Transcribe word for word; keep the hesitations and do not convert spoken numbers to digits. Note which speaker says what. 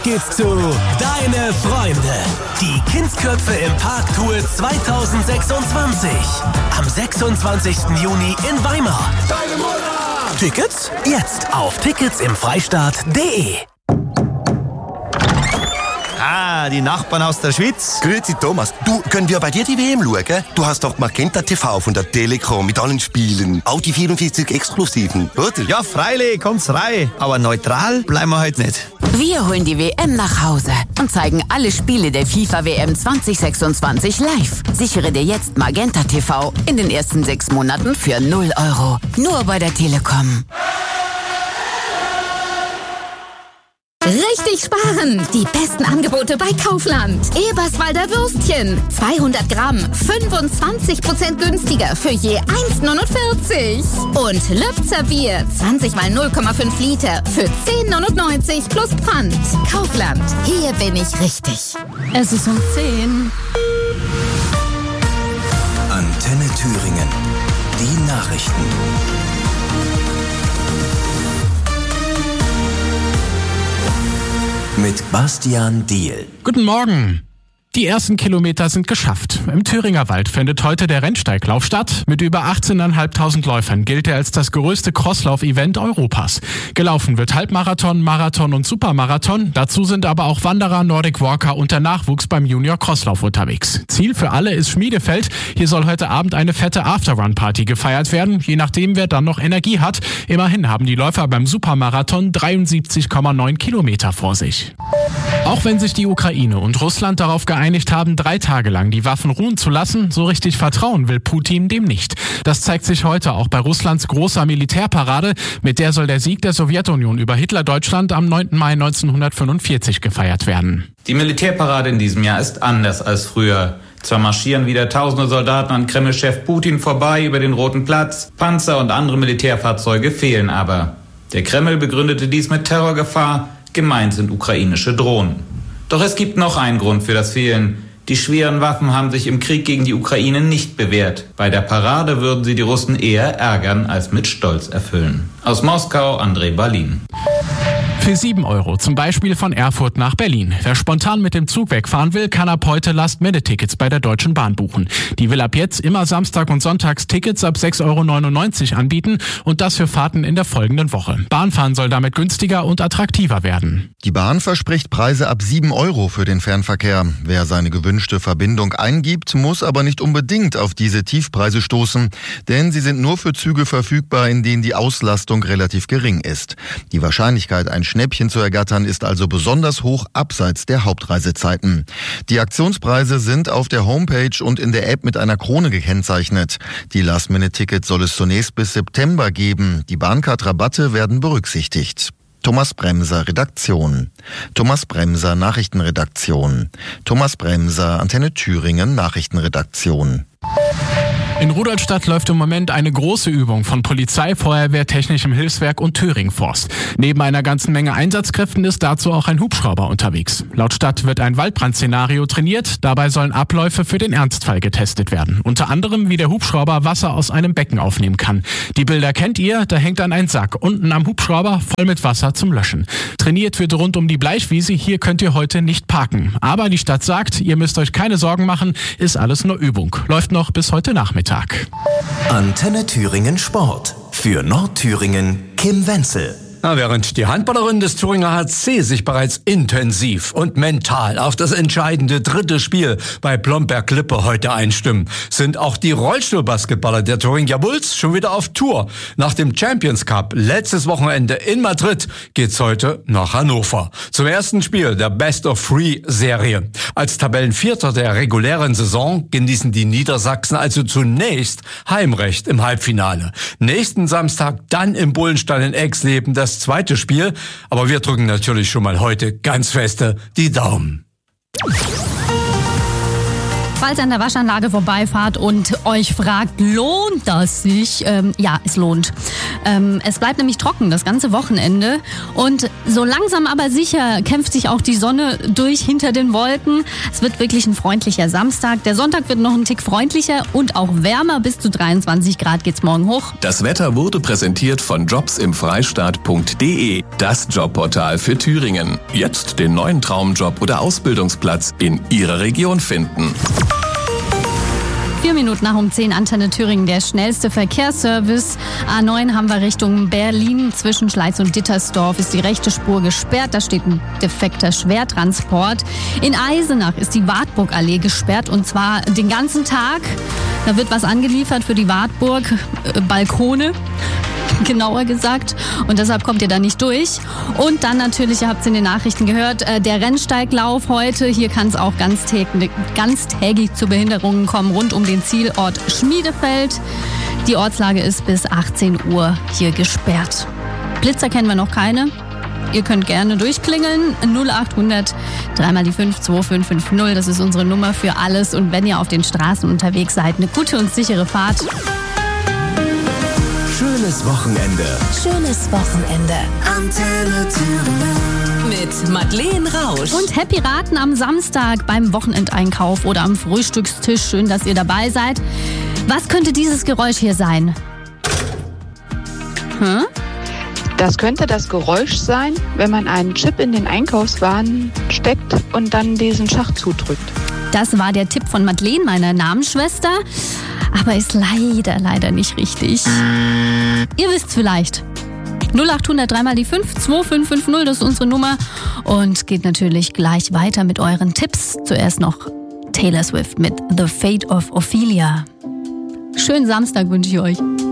Speaker 1: Geht's zu Deine Freunde. Die Kindsköpfe im Parktour zwanzig sechsundzwanzig. Am sechsundzwanzigsten Juni in Weimar. Deine Mutter! Tickets jetzt auf tickets im freistaat punkt de.
Speaker 2: Ah, die Nachbarn aus der Schweiz.
Speaker 3: Grüezi Thomas. Du, können wir bei dir die W M schauen? Du hast doch Magenta T V von der Telekom mit allen Spielen. Auch die vierundvierzig Exklusiven, oder?
Speaker 2: Ja, freilich, kommt's rein. Aber neutral bleiben wir heute nicht.
Speaker 4: Wir holen die W M nach Hause und zeigen alle Spiele der FIFA-W M zwanzig sechsundzwanzig live. Sichere dir jetzt Magenta T V in den ersten sechs Monaten für null Euro. Nur bei der Telekom.
Speaker 5: Richtig sparen! Die besten Angebote bei Kaufland. Eberswalder Würstchen. zweihundert Gramm. fünfundzwanzig Prozent günstiger für je eins Komma neunundvierzig. Und Löbzer Bier. zwanzig mal null Komma fünf Liter für zehn Komma neunundneunzig plus Pfand. Kaufland. Hier bin ich richtig.
Speaker 6: Es ist um zehn.
Speaker 1: Antenne Thüringen. Die Nachrichten. Mit Bastian Diehl.
Speaker 7: Guten Morgen. Die ersten Kilometer sind geschafft. Im Thüringer Wald findet heute der Rennsteiglauf statt. Mit über achtzehntausendfünfhundert Läufern gilt er als das größte Crosslauf-Event Europas. Gelaufen wird Halbmarathon, Marathon und Supermarathon. Dazu sind aber auch Wanderer, Nordic Walker und der Nachwuchs beim Junior Crosslauf unterwegs. Ziel für alle ist Schmiedefeld. Hier soll heute Abend eine fette Afterrun-Party gefeiert werden, je nachdem wer dann noch Energie hat. Immerhin haben die Läufer beim Supermarathon dreiundsiebzig Komma neun Kilometer vor sich. Auch wenn sich die Ukraine und Russland darauf geeinigt haben, drei Tage lang die Waffen ruhen zu lassen, so richtig vertrauen will Putin dem nicht. Das zeigt sich heute auch bei Russlands großer Militärparade. Mit der soll der Sieg der Sowjetunion über Hitler-Deutschland am neunten Mai neunzehnhundertfünfundvierzig gefeiert werden.
Speaker 8: Die Militärparade in diesem Jahr ist anders als früher. Zwar marschieren wieder tausende Soldaten an Kreml-Chef Putin vorbei über den Roten Platz, Panzer und andere Militärfahrzeuge fehlen aber. Der Kreml begründete dies mit Terrorgefahr. Gemeint sind ukrainische Drohnen. Doch es gibt noch einen Grund für das Fehlen. Die schweren Waffen haben sich im Krieg gegen die Ukraine nicht bewährt. Bei der Parade würden sie die Russen eher ärgern als mit Stolz erfüllen. Aus Moskau, André Balin.
Speaker 7: Für sieben Euro, zum Beispiel von Erfurt nach Berlin. Wer spontan mit dem Zug wegfahren will, kann ab heute Last-Minute-Tickets bei der Deutschen Bahn buchen. Die will ab jetzt immer Samstag und Sonntags Tickets ab sechs Komma neunundneunzig Euro anbieten und das für Fahrten in der folgenden Woche. Bahnfahren soll damit günstiger und attraktiver werden.
Speaker 9: Die Bahn verspricht Preise ab sieben Euro für den Fernverkehr. Wer seine gewünschte Verbindung eingibt, muss aber nicht unbedingt auf diese Tiefpreise stoßen, denn sie sind nur für Züge verfügbar, in denen die Auslastung relativ gering ist. Die Wahrscheinlichkeit, ein Schnäppchen zu ergattern, ist also besonders hoch abseits der Hauptreisezeiten. Die Aktionspreise sind auf der Homepage und in der App mit einer Krone gekennzeichnet. Die Last-Minute-Tickets soll es zunächst bis September geben. Die Bahncard-Rabatte werden berücksichtigt. Thomas Bremser, Redaktion. Thomas Bremser, Nachrichtenredaktion. Thomas Bremser, Antenne Thüringen, Nachrichtenredaktion.
Speaker 7: In Rudolstadt läuft im Moment eine große Übung von Polizei, Feuerwehr, Technischem Hilfswerk und Thüringen-Forst. Neben einer ganzen Menge Einsatzkräften ist dazu auch ein Hubschrauber unterwegs. Laut Stadt wird ein Waldbrandszenario trainiert. Dabei sollen Abläufe für den Ernstfall getestet werden. Unter anderem, wie der Hubschrauber Wasser aus einem Becken aufnehmen kann. Die Bilder kennt ihr, da hängt dann ein Sack unten am Hubschrauber voll mit Wasser zum Löschen. Trainiert wird rund um die Bleichwiese, hier könnt ihr heute nicht parken. Aber die Stadt sagt, ihr müsst euch keine Sorgen machen, ist alles nur Übung. Läuft noch bis heute Nachmittag.
Speaker 1: Antenne Thüringen Sport. Für Nordthüringen Kim Wenzel.
Speaker 10: Na, während die Handballerinnen des Thüringer H C sich bereits intensiv und mental auf das entscheidende dritte Spiel bei Blomberg-Lippe heute einstimmen, sind auch die Rollstuhlbasketballer der Thüringer Bulls schon wieder auf Tour. Nach dem Champions Cup letztes Wochenende in Madrid geht's heute nach Hannover. Zum ersten Spiel der Best-of-Three-Serie. Als Tabellenvierter der regulären Saison genießen die Niedersachsen also zunächst Heimrecht im Halbfinale. Nächsten Samstag dann im Bullenstall in Exleben das zweite Spiel, aber wir drücken natürlich schon mal heute ganz feste die Daumen.
Speaker 6: Falls ihr an der Waschanlage vorbeifahrt und euch fragt, lohnt das sich? Ähm, ja, es lohnt. Ähm, es bleibt nämlich trocken das ganze Wochenende und so langsam aber sicher kämpft sich auch die Sonne durch hinter den Wolken. Es wird wirklich ein freundlicher Samstag. Der Sonntag wird noch ein Tick freundlicher und auch wärmer. Bis zu dreiundzwanzig Grad geht's morgen hoch.
Speaker 1: Das Wetter wurde präsentiert von jobsimfreistaat punkt de, das Jobportal für Thüringen. Jetzt den neuen Traumjob oder Ausbildungsplatz in Ihrer Region finden.
Speaker 6: Vier Minuten nach um zehn, Antenne Thüringen, der schnellste Verkehrsservice. A neun haben wir Richtung Berlin. Zwischen Schleiz und Dittersdorf ist die rechte Spur gesperrt. Da steht ein defekter Schwertransport. In Eisenach ist die Wartburgallee gesperrt und zwar den ganzen Tag. Da wird was angeliefert für die Wartburg, äh, Balkone. Genauer gesagt. Und deshalb kommt ihr da nicht durch. Und dann natürlich, ihr habt es in den Nachrichten gehört, der Rennsteiglauf heute. Hier kann es auch ganztägig, ganztägig zu Behinderungen kommen rund um den Zielort Schmiedefeld. Die Ortslage ist bis achtzehn Uhr hier gesperrt. Blitzer kennen wir noch keine. Ihr könnt gerne durchklingeln. null acht hundert drei mal die fünf zwei fünf fünf null. Das ist unsere Nummer für alles. Und wenn ihr auf den Straßen unterwegs seid, eine gute und sichere Fahrt.
Speaker 1: Schönes Wochenende.
Speaker 4: Schönes Wochenende.
Speaker 1: Antenne Thüringen.
Speaker 4: Mit Madeleine Rausch.
Speaker 6: Und Happy Raten am Samstag beim Wochenendeinkauf oder am Frühstückstisch. Schön, dass ihr dabei seid. Was könnte dieses Geräusch hier sein? Hm?
Speaker 11: Das könnte das Geräusch sein, wenn man einen Chip in den Einkaufswagen steckt und dann diesen Schacht zudrückt.
Speaker 6: Das war der Tipp von Madeleine, meiner Namensschwester. Aber ist leider, leider nicht richtig. Ihr wisst's vielleicht. null acht hundert drei mal die fünf zwei fünf fünf null, das ist unsere Nummer. Und geht natürlich gleich weiter mit euren Tipps. Zuerst noch Taylor Swift mit The Fate of Ophelia. Schönen Samstag wünsche ich euch.